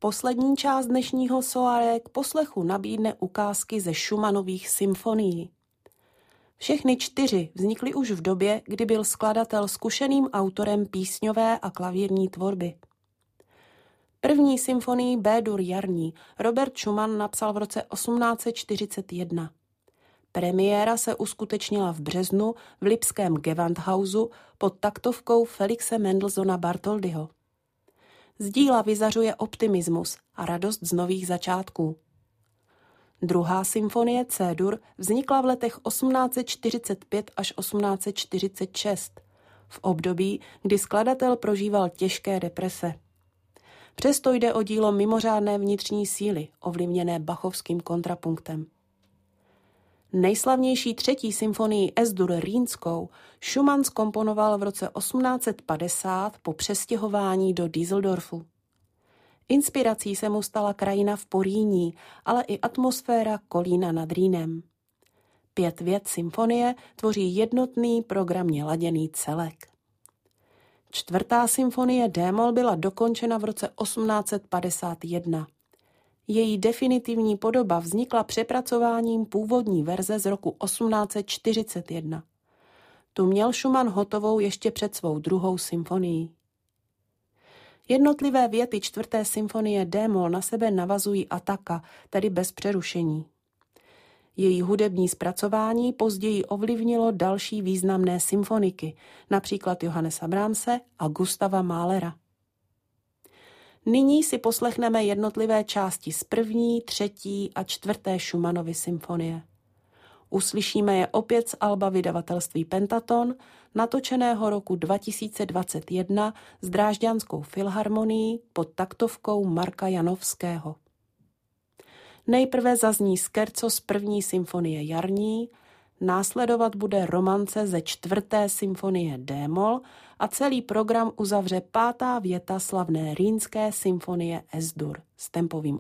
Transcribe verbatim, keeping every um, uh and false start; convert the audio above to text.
Poslední část dnešního soirée k poslechu nabídne ukázky ze Schumannových symfonií. Všechny čtyři vznikly už v době, kdy byl skladatel zkušeným autorem písňové a klavírní tvorby. První symfonii B-dur jarní Robert Schumann napsal v roce osmnáct set čtyřicet jedna. Premiéra se uskutečnila v březnu v lipském Gewandhausu pod taktovkou Felixe Mendelssohna Bartholdyho. Z díla vyzařuje optimismus a radost z nových začátků. Druhá symfonie C-dur vznikla v letech osmnáct set čtyřicet pět až osmnáct set čtyřicet šest, v období, kdy skladatel prožíval těžké deprese. Přesto jde o dílo mimořádné vnitřní síly, ovlivněné bachovským kontrapunktem. Nejslavnější třetí symfonii Es-dur rýnskou Schumann zkomponoval v roce osmnáct set padesát po přestěhování do Düsseldorfu. Inspirací se mu stala krajina v Porýní, ale i atmosféra Kolína nad Rýnem. Pět vět symfonie tvoří jednotný programně laděný celek. Čtvrtá symfonie D-moll byla dokončena v roce osmnáct set padesát jedna. Její definitivní podoba vznikla přepracováním původní verze z roku osmnáct set čtyřicet jedna. Tu měl Schumann hotovou ještě před svou druhou symfonií. Jednotlivé věty čtvrté symfonie D-moll na sebe navazují ataka, tedy bez přerušení. Její hudební zpracování později ovlivnilo další významné symfoniky, například Johannesa Brahmse a Gustava Mahlera. Nyní si poslechneme jednotlivé části z první, třetí a čtvrté Schumannovy symfonie. Uslyšíme je opět z alba vydavatelství Pentaton, natočeného roku dva tisíce dvacet jedna s Drážďanskou filharmonií pod taktovkou Marka Janovského. Nejprve zazní skerco z první symfonie jarní, následovat bude romance ze čtvrté symfonie D-moll a celý program uzavře pátá věta slavné rýnské symfonie Es-dur s tempovým